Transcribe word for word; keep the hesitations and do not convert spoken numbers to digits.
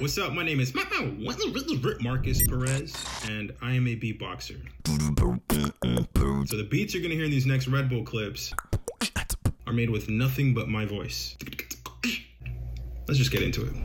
What's up? My name is Marcus Perez, and I am a beatboxer. So the beats you're going to hear in these next Red Bull clips are made with nothing but my voice. Let's just get into it.